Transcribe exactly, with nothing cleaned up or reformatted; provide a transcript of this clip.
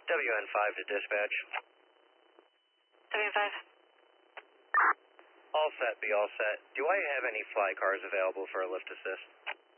W N five to dispatch. W N five. All set, be all set. Do I have any fly cars available for a lift assist?